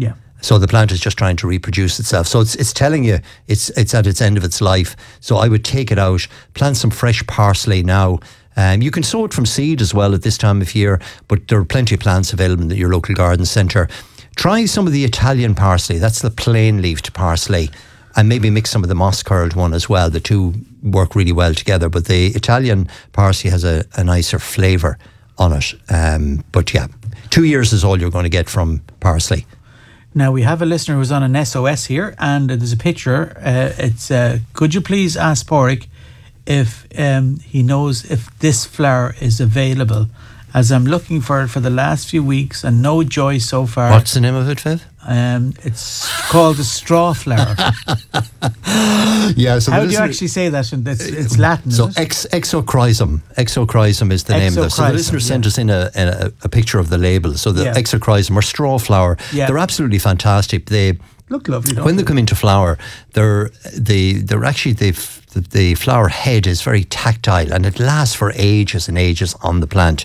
Yeah. So the plant is just trying to reproduce itself. So it's telling you it's at its end of its life. So I would take it out, plant some fresh parsley now. You can sow it from seed as well at this time of year, but there are plenty of plants available in your local garden centre. Try some of the Italian parsley. That's the plain leafed parsley. And maybe mix some of the moss curled one as well. The two work really well together. But the Italian parsley has a nicer flavour on it. But yeah, 2 years is all you're going to get from parsley. Now, we have a listener who's on an SOS here, and there's a picture. It's could you please ask Pádraig if he knows if this flower is available, as I'm looking for it for the last few weeks and no joy so far. What's the name of it, Viv? It's called the straw flower. Yeah. So how do you actually say that? It's Latin. So is it? Exochryzum. Exochryzum is the name of it. So the listener sent us in a picture of the label. So the Exochryzum or straw flower. Yeah. They're absolutely fantastic. They look lovely. When they come into flower, they're actually the flower head is very tactile and it lasts for ages and ages on the plant.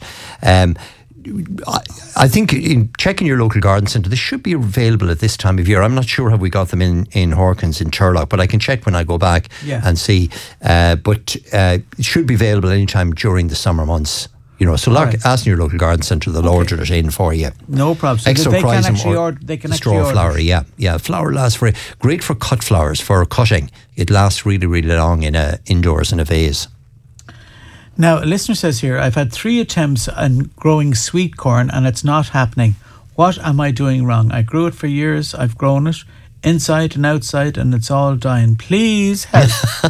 I think in checking your local garden centre, they should be available at this time of year. I'm not sure how we got them in Horkins in Turlock, but I can check when I go back and see. But it should be available anytime during the summer months. So ask your local garden centre, they'll order it in for you. No problem. So they can actually order straw flower, yeah. Flower lasts great for cut flowers, for cutting. It lasts really, really long indoors in a vase. Now, a listener says here, I've had 3 attempts on growing sweet corn and it's not happening. What am I doing wrong? I grew it for years. I've grown it inside and outside and it's all dying. Please help.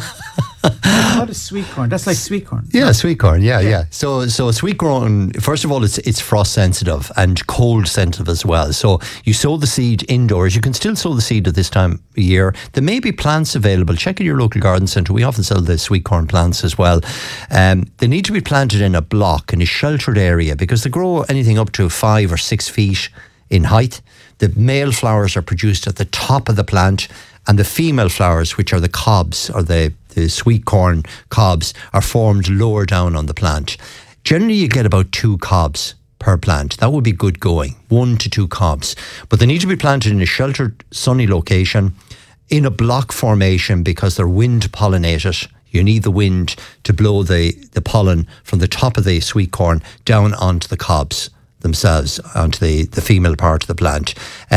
What is sweet corn? That's like sweet corn. Yeah, sweet corn. Yeah. So sweet corn, first of all, it's frost sensitive and cold sensitive as well. So you sow the seed indoors. You can still sow the seed at this time of year. There may be plants available. Check in your local garden centre. We often sell the sweet corn plants as well. They need to be planted in a block in a sheltered area because they grow anything up to 5 or 6 feet in height. The male flowers are produced at the top of the plant, and the female flowers, which are the cobs or the sweet corn cobs, are formed lower down on the plant. Generally, you get about 2 cobs per plant. That would be good going, 1 to 2 cobs. But they need to be planted in a sheltered, sunny location, in a block formation because they're wind pollinated. You need the wind to blow the pollen from the top of the sweet corn down onto the cobs themselves, onto the female part of the plant.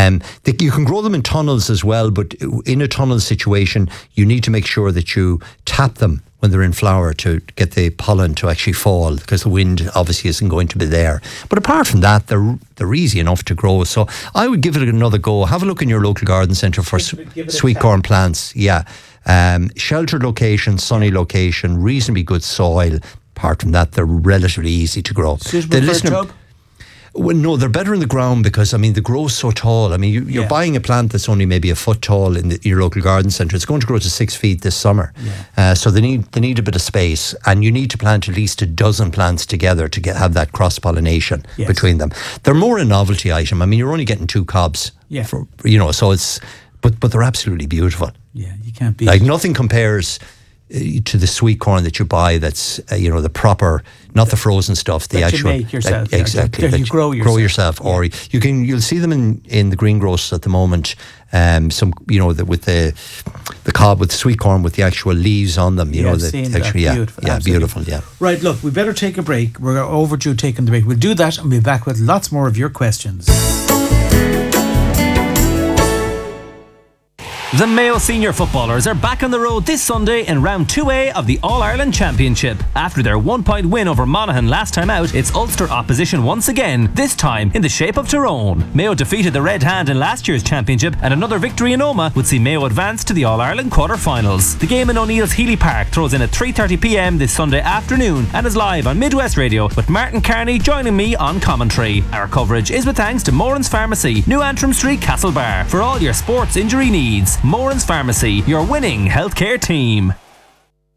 You can grow them in tunnels as well, but in a tunnel situation, you need to make sure that you tap them when they're in flower to get the pollen to actually fall, because the wind obviously isn't going to be there. But apart from that, they're easy enough to grow. So I would give it another go. Have a look in your local garden centre for sweet corn plants. Yeah. Sheltered location, sunny location, reasonably good soil. Apart from that, they're relatively easy to grow. Suitable for a tub? Well, no, they're better in the ground because, they grow so tall. You're buying a plant that's only maybe a foot tall in your local garden centre. It's going to grow to 6 feet this summer. Yeah. So they need a bit of space, and you need to plant at least a dozen plants together to have that cross-pollination between them. They're more a novelty item. You're only getting 2 cobs. Yeah. So it's, but they're absolutely beautiful. Yeah, you can't beat it. Nothing compares to the sweet corn that you buy. That's the proper, not the frozen stuff. The that actual you make yourself. Exactly. That you grow yourself. Or you'll see them in the greengrocers at the moment. Some with the cob with the sweet corn with the actual leaves on them. Beautiful. Yeah. Right. Look, we better take a break. We're overdue taking the break. We'll do that and be back with lots more of your questions. The Mayo senior footballers are back on the road this Sunday in round 2A of the All-Ireland Championship. After their 1-point win over Monaghan last time out, it's Ulster opposition once again, this time in the shape of Tyrone. Mayo defeated the Red Hand in last year's championship, and another victory in Omagh would see Mayo advance to the All-Ireland quarter-finals. The game in O'Neill's Healy Park throws in at 3:30pm this Sunday afternoon and is live on Midwest Radio, with Martin Carney joining me on commentary. Our coverage is with thanks to Moran's Pharmacy, New Antrim Street, Castlebar, for all your sports injury needs. Moran's Pharmacy, your winning healthcare team.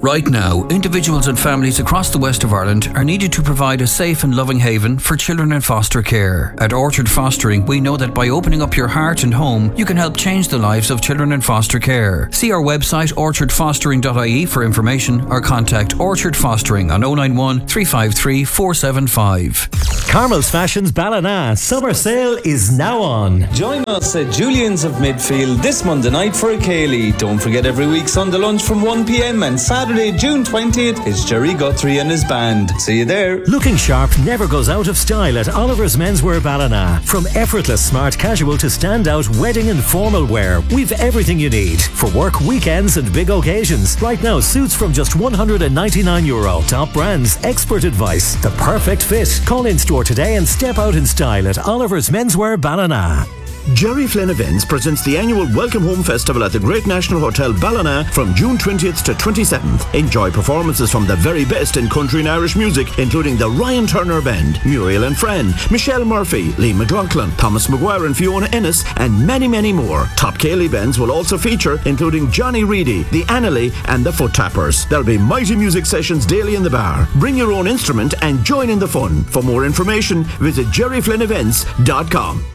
Right now, individuals and families across the west of Ireland are needed to provide a safe and loving haven for children in foster care. At Orchard Fostering, we know that by opening up your heart and home, you can help change the lives of children in foster care. See our website orchardfostering.ie for information or contact Orchard Fostering on 091 353 475. Carmel's Fashions Ballina summer sale is now on. Join us at Julian's of Midfield this Monday night for a Ceilidh. Don't forget every week Sunday lunch from 1pm and Saturday June 20th is Jerry Guthrie and his band. See you there. Looking sharp never goes out of style at Oliver's Menswear Ballina. From effortless smart casual to standout wedding and formal wear, we've everything you need for work, weekends and big occasions. Right now, suits from just €199. Top brands, expert advice, the perfect fit. Call in store today and step out in style at Oliver's Menswear Ballina. Jerry Flynn Events presents the annual Welcome Home Festival at the Great National Hotel Ballina from June 20th to 27th. Enjoy performances from the very best in country and Irish music, including the Ryan Turner Band, Muriel and Friend, Michelle Murphy, Lee McLaughlin, Thomas Maguire and Fiona Ennis, and many, many more. Top Ceilidh bands will also feature, including Johnny Reedy, the Annalee, and the Foot Tappers. There'll be mighty music sessions daily in the bar. Bring your own instrument and join in the fun. For more information, visit jerryflynnevents.com.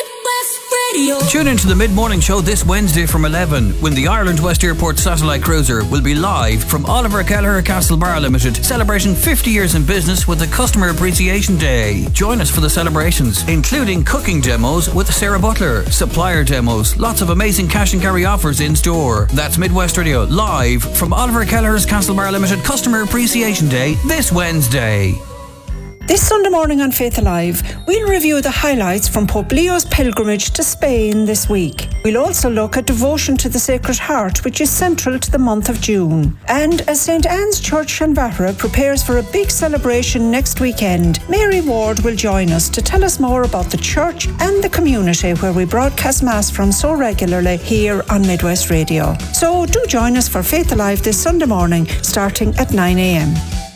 Tune into the Mid-Morning Show this Wednesday from 11 when the Ireland West Airport Satellite Cruiser will be live from Oliver Kelleher Castlebar Limited, celebrating 50 years in business with the Customer Appreciation Day. Join us for the celebrations, including cooking demos with Sarah Butler, supplier demos, lots of amazing cash and carry offers in store. That's Midwest Radio, live from Oliver Kelleher's Castlebar Limited Customer Appreciation Day this Wednesday. This Sunday morning on Faith Alive, we'll review the highlights from Pope Leo's pilgrimage to Spain this week. We'll also look at devotion to the Sacred Heart, which is central to the month of June. And as St. Anne's Church Shanbahara prepares for a big celebration next weekend, Mary Ward will join us to tell us more about the church and the community where we broadcast Mass from so regularly here on Midwest Radio. So do join us for Faith Alive this Sunday morning, starting at 9am.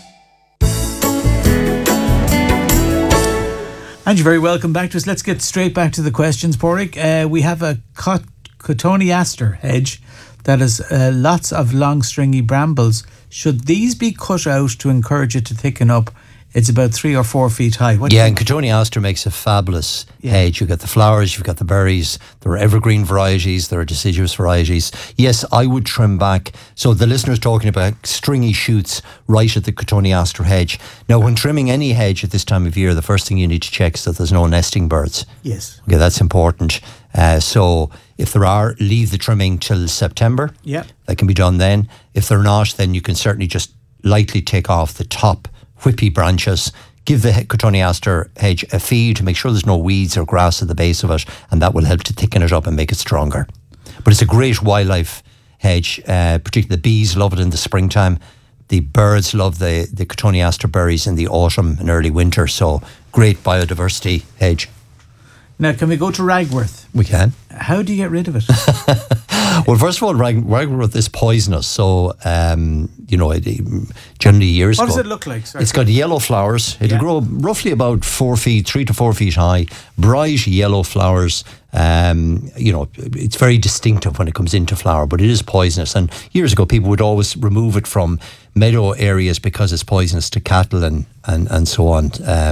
And you're very welcome back to us. Let's get straight back to the questions, Pádraig. We have a cotoneaster hedge that has lots of long stringy brambles. Should these be cut out to encourage it to thicken up? It's about 3 or 4 feet high. And cotoneaster makes a fabulous hedge. You've got the flowers, you've got the berries, there are evergreen varieties, there are deciduous varieties. Yes, I would trim back. So the listener's talking about stringy shoots right at the cotoneaster hedge. Now, when trimming any hedge at this time of year, the first thing you need to check is that there's no nesting birds. Yes. Okay, that's important. So if there are, leave the trimming till September. Yeah. That can be done then. If they're not, then you can certainly just lightly take off the top whippy branches, give the cotoneaster hedge a feed to make sure there's no weeds or grass at the base of it, and that will help to thicken it up and make it stronger. But it's a great wildlife hedge, particularly the bees love it in the springtime. The birds love the cotoneaster berries in the autumn and early winter, so great biodiversity hedge. Now, can we go to ragworth? We can. How do you get rid of it? Well, first of all, ragworth is poisonous. So, generally years ago. What does it look like? Sorry. It's got yellow flowers. It'll grow roughly about 3 to 4 feet high. Bright yellow flowers. It's very distinctive when it comes into flower, but it is poisonous. And years ago, people would always remove it from meadow areas because it's poisonous to cattle and so on.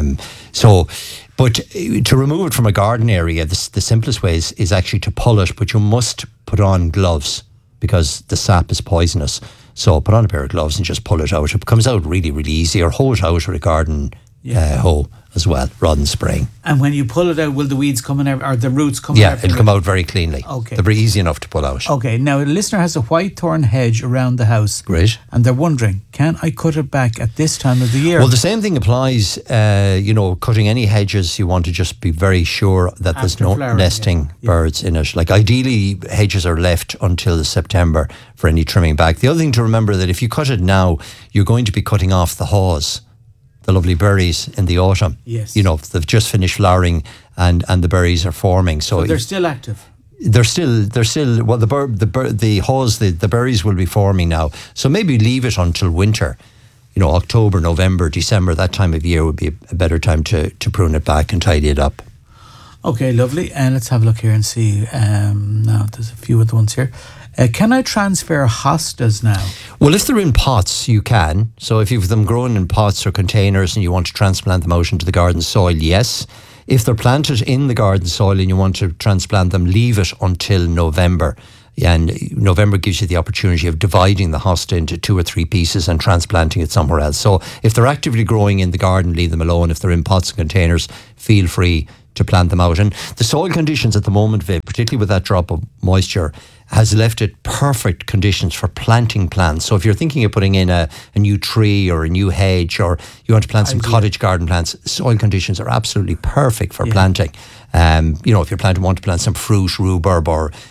But to remove it from a garden area, the simplest way is actually to pull it, but you must put on gloves because the sap is poisonous. So put on a pair of gloves and just pull it out. It comes out really, really easy, or hoe it out with a garden hoe as well, rather than spraying. And when you pull it out, will the weeds come in, or the roots come out? Yeah, it'll come out very cleanly. Okay. They're very easy enough to pull out. Okay, now a listener has a white thorn hedge around the house. Great. And they're wondering, can I cut it back at this time of the year? Well, the same thing applies, cutting any hedges, you want to just be very sure that there's no nesting birds in it. Like ideally, hedges are left until September for any trimming back. The other thing to remember that if you cut it now, you're going to be cutting off the haws, the lovely berries in the autumn. Yes. They've just finished flowering and the berries are forming. So they're still active. They're still well, the haws, the berries will be forming now. So maybe leave it until winter. October, November, December, that time of year would be a better time to prune it back and tidy it up. Okay, lovely. And let's have a look here and see. Now, there's a few other ones here. Can I transfer hostas now? Well, if they're in pots, you can. So if you've them growing in pots or containers and you want to transplant them out into the garden soil, yes. If they're planted in the garden soil and you want to transplant them, leave it until November. And November gives you the opportunity of dividing the hosta into 2 or 3 pieces and transplanting it somewhere else. So if they're actively growing in the garden, leave them alone. If they're in pots and containers, feel free to plant them out. And the soil conditions at the moment, Viv, particularly with that drop of moisture, has left it perfect conditions for planting plants. So if you're thinking of putting in a new tree or a new hedge, or you want to plant some cottage garden plants, soil conditions are absolutely perfect for planting. If you're want to plant some fruit, rhubarb,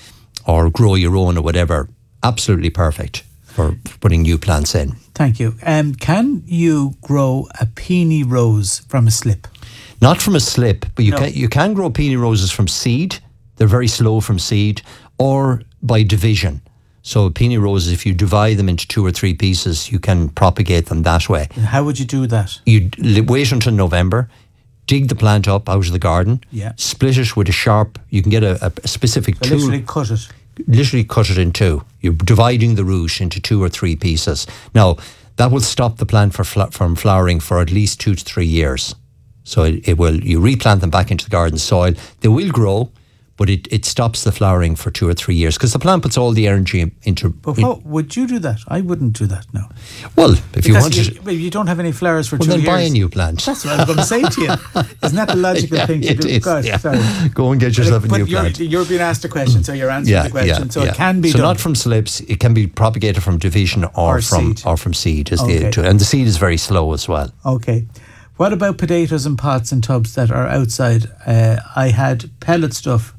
or grow your own or whatever, absolutely perfect for putting new plants in. Thank you. Can you grow a peony rose from a slip? Not from a slip, but you can grow peony roses from seed. They're very slow from seed, or by division. So peony roses, if you divide them into 2 or 3 pieces, you can propagate them that way. And how would you do that? You'd wait until November, dig the plant up out of the garden, split it with a sharp, you can get a specific tool. Literally cut it. Literally cut it in 2. You're dividing the root into 2 or 3 pieces. Now, that will stop the plant from flowering for at least 2 to 3 years. So you replant them back into the garden soil. They will grow, but it stops the flowering for 2 or 3 years because the plant puts all the energy into... But would you do that? I wouldn't do that, no. Well, if you want to... You don't have any flowers for 2 years. Well, then buy a new plant. That's what I was going to say to you. Isn't that the logical thing to do? It is, God, sorry. Go and get yourself a new plant. You're being asked a question, so you're answering the question. So it can be done. So not from slips, it can be propagated from division or from seed. And the seed is very slow as well. Okay. What about potatoes in pots and tubs that are outside? I had pellet stuff.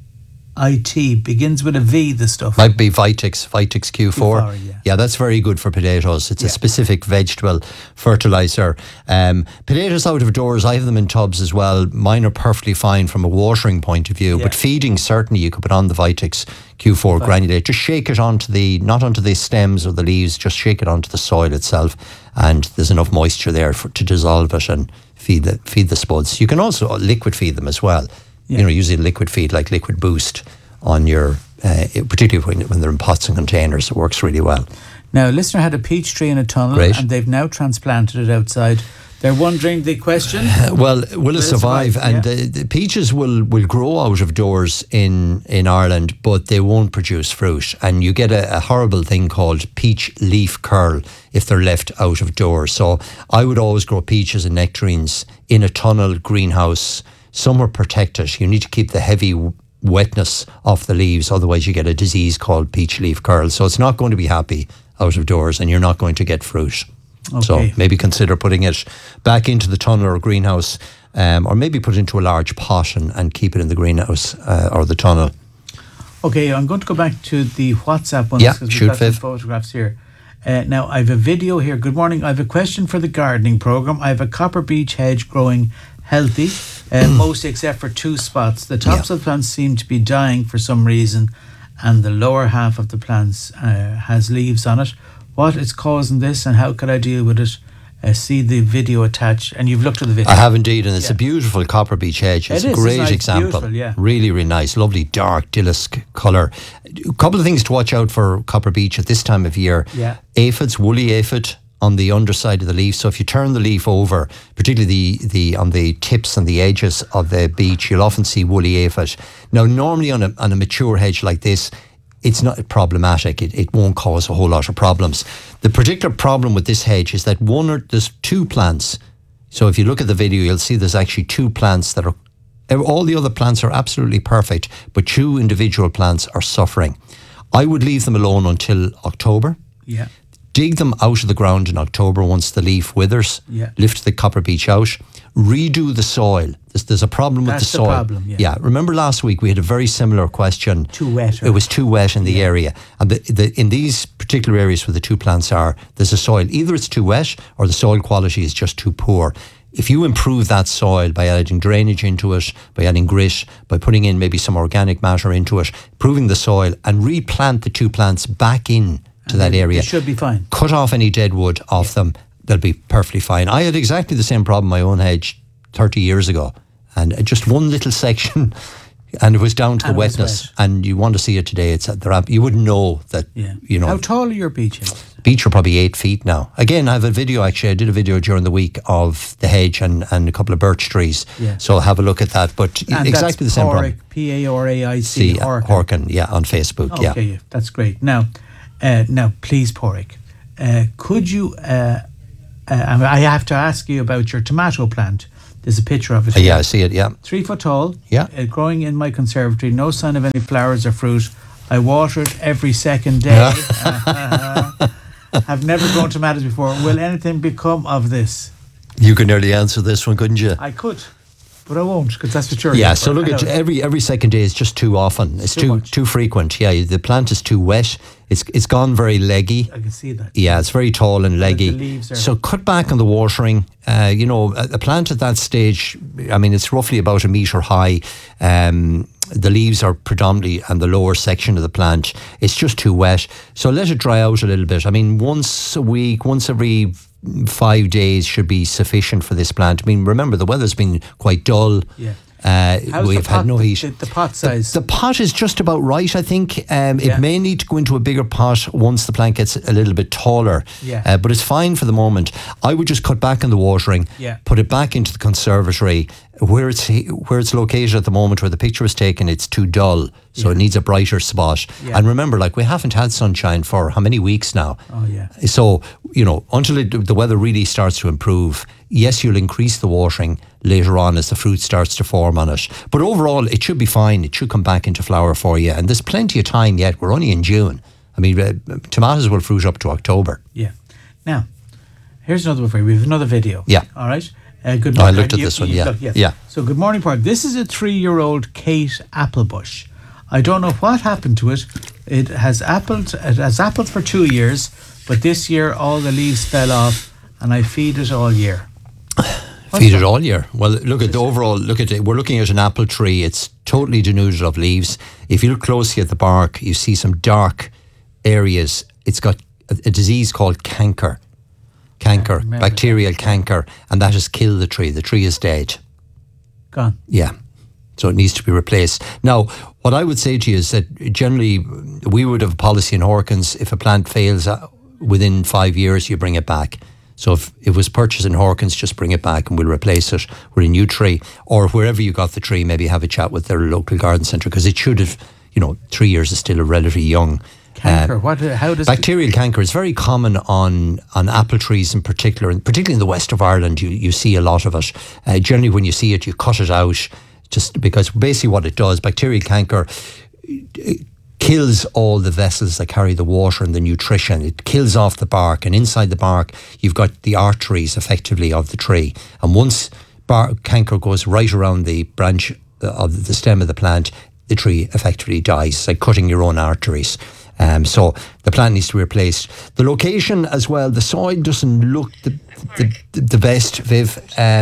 IT begins with a V, the stuff. Might be Vitex Q4. Yeah, that's very good for potatoes. It's a specific vegetable fertilizer. Potatoes out of doors, I have them in tubs as well. Mine are perfectly fine from a watering point of view, but feeding, certainly you could put on the Vitex Q4 granulate. Just shake it not onto the stems or the leaves, just shake it onto the soil itself, and there's enough moisture there to dissolve it and feed the spuds. You can also liquid feed them as well. Using liquid feed like Liquid Boost on your, particularly when they're in pots and containers, it works really well. Now, a listener had a peach tree in a tunnel, and they've now transplanted it outside. They're wondering the question. Will it survive? And the peaches will grow out of doors in Ireland, but they won't produce fruit. And you get a horrible thing called peach leaf curl if they're left out of doors. So I would always grow peaches and nectarines in a tunnel greenhouse, somewhere protected. You need to keep the heavy wetness off the leaves, otherwise you get a disease called peach leaf curl. So it's not going to be happy out of doors, and you're not going to get fruit. Okay. So maybe consider putting it back into the tunnel or greenhouse, or maybe put it into a large pot and keep it in the greenhouse or the tunnel. Okay, I'm going to go back to the WhatsApp ones. Yeah, we've shoot, got some Viv. photographs here. Now, I have a video here. Good morning. I have a question for the gardening programme. I have a copper beech hedge growing healthy, mostly except for 2 spots. The tops of the plants seem to be dying for some reason, and the lower half of the plants has leaves on it. What is causing this, and how could I deal with it? See the video attached, and you've looked at the video. I have indeed, and it's a beautiful copper beech hedge. It's a great example. Really, really nice. Lovely dark dilisk colour. A couple of things to watch out for copper beech at this time of year. Aphids, woolly aphid on the underside of the leaf. So if you turn the leaf over, particularly the on the tips and the edges of the beech, you'll often see woolly aphid. Now, normally on a mature hedge like this, it's not problematic. It won't cause a whole lot of problems. The particular problem with this hedge is that there's 2 plants. So if you look at the video, you'll see there's actually 2 plants that are, all the other plants are absolutely perfect, but 2 individual plants are suffering. I would leave them alone until October. Dig them out of the ground in October once the leaf withers. Lift the copper beech out. Redo the soil. There's a problem with the soil. That's the problem, Remember last week we had a very similar question. Too wet. It was too wet in the area. And in these particular areas where the 2 plants are, there's a soil. Either it's too wet or the soil quality is just too poor. If you improve that soil by adding drainage into it, by adding grit, by putting in maybe some organic matter into it, improving the soil, and replant the 2 plants back in to that area. It should be fine. Cut off any dead wood off them. They'll be perfectly fine. I had exactly the same problem in my own hedge 30 years ago. and just one little section, and it was down to the wetness. And you want to see it today? You wouldn't know that. Yeah. You know. How tall are your beeches? Beech are probably 8 feet now. Again, I have a video, actually. I did a video during the week of the hedge and a couple of birch trees. Yeah. So have a look at that. But and exactly the same problem. Pauraic, Horkin, on Facebook. Okay, that's great. Now, please, Pauric, could you? I have to ask you about your tomato plant. There's a picture of it. Yeah, I see it. Yeah, 3 foot tall. Yeah, growing in my conservatory. No sign of any flowers or fruit. I water it every second day. I've never grown tomatoes before. Will anything become of this? You could nearly answer this one, couldn't you? I could, but I won't, because that's what you're. Yeah. So look at every second day is just too often. It's too frequent. Yeah, the plant is too wet. It's gone very leggy. I can see that. Yeah, it's very tall and leggy. The leaves are. So cut back on the watering. A plant at that stage, I mean, it's roughly about 1 metre high. The leaves are predominantly on the lower section of the plant. It's just too wet. So let it dry out a little bit. I mean, once a week, once every 5 days should be sufficient for this plant. I mean, remember, the weather's been quite dull. Yeah. We've had no heat. The pot size? The pot is just about right, I think. It may need to go into a bigger pot once the plant gets a little bit taller. Yeah. But it's fine for the moment. I would just cut back on the watering, put it back into the conservatory. Where it's located at the moment, where the picture was taken, it's too dull. So it needs a brighter spot. Yeah. And remember, we haven't had sunshine for how many weeks now? Oh, yeah. So, until the weather really starts to improve, yes, you'll increase the watering later on as the fruit starts to form on it. But overall, it should be fine. It should come back into flower for you. And there's plenty of time yet. We're only in June. I mean, tomatoes will fruit up to October. Yeah. Now, here's another one for you. We have another video. Yeah. All right. Good morning. I looked at this one, yeah. Yeah. So, good morning, Park. This is a 3-year-old Kate Applebush. I don't know what happened to it. It has appled for 2 years, but this year all the leaves fell off, and I feed it all year. Feed it all year. Well, look at the overall. Look at it. We're looking at an apple tree. It's totally denuded of leaves. If you look closely at the bark, you see some dark areas. It's got a disease called canker, bacterial canker, and that has killed the tree. The tree is dead. Gone. Yeah. So it needs to be replaced. Now, what I would say to you is that generally we would have a policy in Horkins, if a plant fails within 5 years, you bring it back. So if it was purchased in Horkins, just bring it back and we'll replace it with a new tree. Or wherever you got the tree, maybe have a chat with their local garden centre, because it should have, 3 years is still a relatively young. Canker, how does bacterial canker is very common on apple trees in particular, and particularly in the west of Ireland. You see a lot of it. Generally, when you see it, you cut it out, just because basically what it does, bacterial canker kills all the vessels that carry the water and the nutrition. It kills off the bark, and inside the bark, you've got the arteries effectively of the tree. And once canker goes right around the branch of the stem of the plant, the tree effectively dies. It's like cutting your own arteries. So the plant needs to be replaced. The location as well, the soil doesn't look the best, Viv,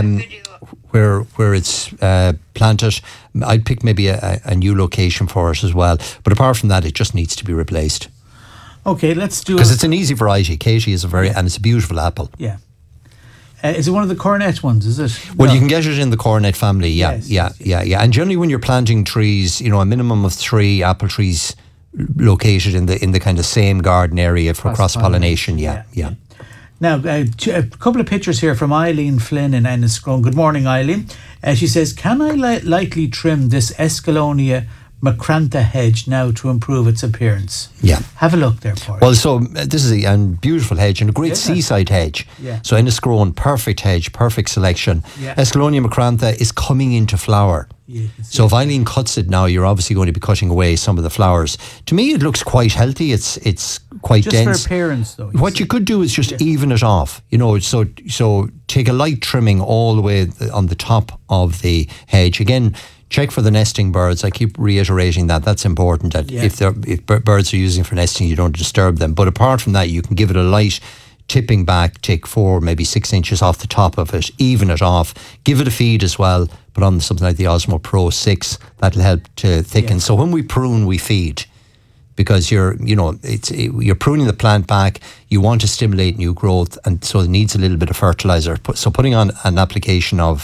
where it's planted. I'd pick maybe a new location for it as well. But apart from that, it just needs to be replaced. Okay, let's do it. Because it's an easy variety. Katie is and it's a beautiful apple. Yeah. Is it one of the coronet ones, is it? Well, you can get it in the coronet family, yeah. Yes. And generally when you're planting trees, a minimum of 3 apple trees located in the kind of same garden area for cross-pollination, yeah. Now, a couple of pictures here from Eileen Flynn in Enniscrone. Good morning, Eileen. She says, can I lightly trim this Escalonia macrantha hedge now to improve its appearance? Yeah. Have a look there, Paul. Well, so this is a beautiful hedge and a great seaside hedge. Yeah. So Enniscrone, perfect hedge, perfect selection. Yeah. Escalonia macrantha is coming into flower. Yeah, so if Eileen cuts it now, you're obviously going to be cutting away some of the flowers. To me, it looks quite healthy. It's quite just dense. For appearance, though. What you could do is just even it off. So take a light trimming all the way on the top of the hedge. Again, check for the nesting birds. I keep reiterating that. That's important. That if birds are using for nesting, you don't disturb them. But apart from that, you can give it a light tipping back, take 4, maybe 6 inches off the top of it, even it off, give it a feed as well, put on something like the Osmo Pro 6, that'll help to thicken. So when we prune, we feed, because you're pruning the plant back, you want to stimulate new growth, and so it needs a little bit of fertilizer. So putting on an application of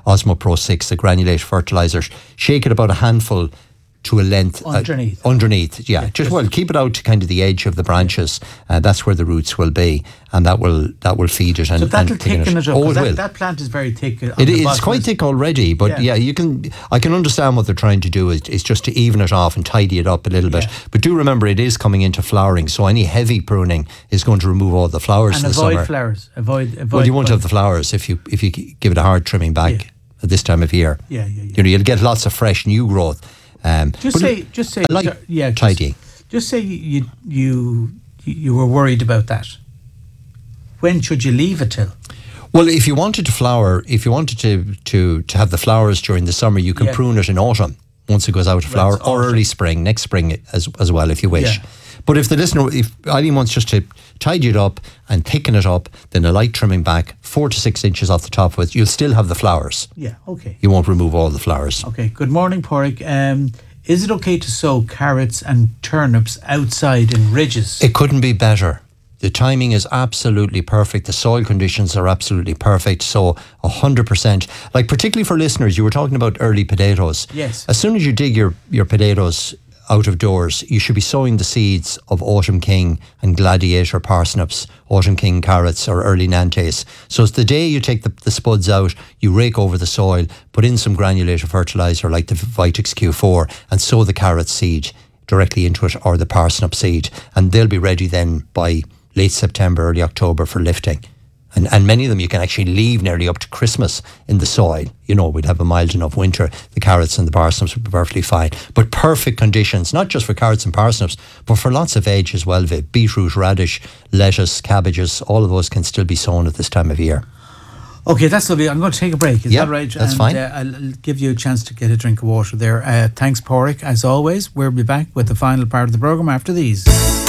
Osmo Pro 6, the granulated fertiliser. Shake it about a handful to a length underneath, yeah. Just keep it out to kind of the edge of the branches. That's where the roots will be, and that will feed it. And, so that'll thicken it up. Oh, it will. That plant is very thick. It's quite thick already, but I can understand what they're trying to do is just to even it off and tidy it up a little bit. But do remember, it is coming into flowering, so any heavy pruning is going to remove all the flowers and in the summer. Avoid flowers. Avoid. Well, you won't have the flowers if you give it a hard trimming back at this time of year. Yeah. You'll get lots of fresh new growth. Just say, tidying. Just say you were worried about that. When should you leave it till? Well, if you wanted to flower, if you wanted to have the flowers during the summer, you can prune it in autumn once it goes out of flower, or early spring, next spring as well, if you wish. Yeah. But if Eileen wants just to tidy it up and thicken it up, then a light trimming back, 4 to 6 inches off the top of it, you'll still have the flowers. Yeah, okay. You won't remove all the flowers. Okay, good morning, Pádraig. Is it okay to sow carrots and turnips outside in ridges? It couldn't be better. The timing is absolutely perfect. The soil conditions are absolutely perfect. So 100%. Like particularly for listeners, you were talking about early potatoes. Yes. As soon as you dig your potatoes out of doors, you should be sowing the seeds of Autumn King and Gladiator parsnips, Autumn King carrots or early Nantes. So it's the day you take the spuds out, you rake over the soil, put in some granulated fertiliser like the Vitex Q4 and sow the carrot seed directly into it, or the parsnip seed, and they'll be ready then by late September, early October for lifting. And many of them you can actually leave nearly up to Christmas in the soil. We'd have a mild enough winter. The carrots and the parsnips would be perfectly fine. But perfect conditions, not just for carrots and parsnips, but for lots of veg as well. Beetroot, radish, lettuce, cabbages, all of those can still be sown at this time of year. Okay, that's lovely. I'm going to take a break. Is that right? That's fine. I'll give you a chance to get a drink of water there. Thanks, Pádraig. As always, we'll be back with the final part of the programme after these.